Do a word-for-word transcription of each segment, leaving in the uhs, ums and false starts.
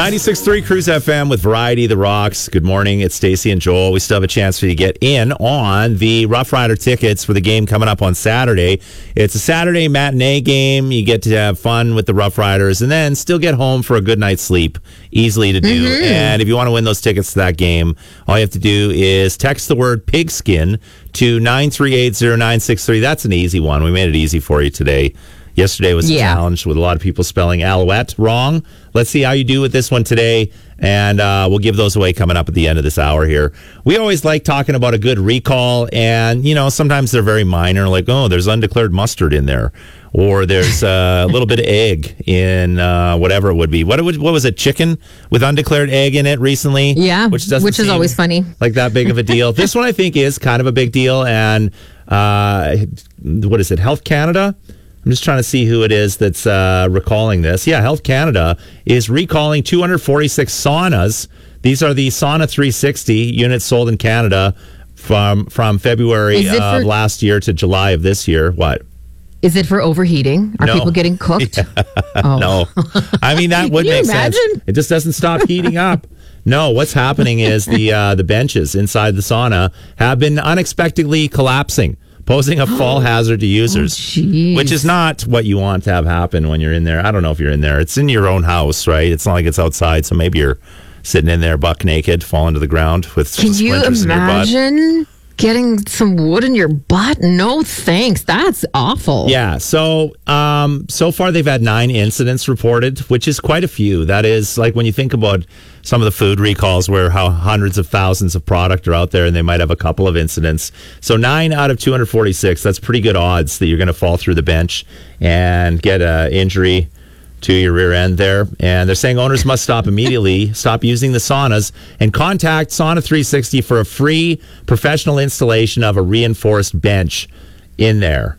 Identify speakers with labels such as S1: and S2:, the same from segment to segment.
S1: ninety-six point three Cruise F M with Variety, The Rocks. Good morning. It's Stacey and Joel. We still have a chance for you to get in on the Rough Rider tickets for the game coming up on Saturday. It's a Saturday matinee game. You get to have fun with the Rough Riders and then still get home for a good night's sleep. Easily to do. Mm-hmm. And if you want to win those tickets to that game, all you have to do is text the word pigskin to nine three eight zero nine six three. That's an easy one. We made it easy for you today. Yesterday was a yeah. challenge with a lot of people spelling Alouette wrong. Let's see how you do with this one today, and uh, we'll give those away coming up at the end of this hour here. We always like talking about a good recall, and, you know, sometimes they're very minor, like, oh, there's undeclared mustard in there, or there's uh, a little bit of egg in uh, whatever it would be. What, what was it, chicken with undeclared egg in it recently?
S2: Yeah,
S1: which, doesn't
S2: which is always funny.
S1: Like that big of a deal. This one, I think, is kind of a big deal, and uh, what is it, Health Canada? I'm just trying to see who it is that's uh, recalling this. Yeah, Health Canada is recalling two hundred forty-six saunas. These are the Sauna three sixty units sold in Canada from from February of for, last year to July of this year. What?
S2: Is it for overheating? Are
S1: no.
S2: people getting cooked?
S1: Yeah. Oh. No. I mean, that would
S2: Can
S1: make
S2: you imagine?
S1: sense. It just doesn't stop heating up. No, what's happening is the uh, the benches inside the sauna have been unexpectedly collapsing, posing a fall hazard to users,
S2: oh,
S1: which is not what you want to have happen when you're in there. I don't know if you're in there. It's in your own house, right? It's not like it's outside, so maybe you're sitting in there buck naked, falling to the ground with
S2: Can
S1: splinters
S2: you imagine
S1: in your butt.
S2: Getting some wood in your butt? No thanks. That's awful.
S1: Yeah, so um, so far they've had nine incidents reported, which is quite a few. That is, like, when you think about some of the food recalls where how hundreds of thousands of product are out there and they might have a couple of incidents. So nine out of two hundred forty-six, that's pretty good odds that you're going to fall through the bench and get an injury to your rear end there. And they're saying owners must stop immediately, stop using the saunas, and contact Sauna three sixty for a free professional installation of a reinforced bench in there.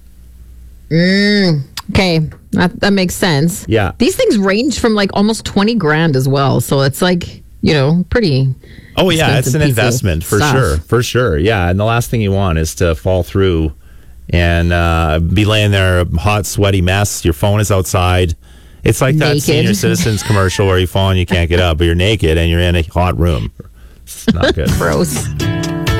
S2: Mm, okay, that, that makes sense.
S1: Yeah.
S2: These things range from like almost twenty grand as well. So it's like, you know, pretty...
S1: Oh, yeah, it's an investment for
S2: stuff.
S1: sure. For sure. Yeah, and the last thing you want is to fall through and uh, be laying there, a hot, sweaty mess. Your phone is outside. It's like naked. That Senior Citizens commercial where you fall and you can't get up, but you're naked and you're in a hot room. It's not good.
S2: Gross.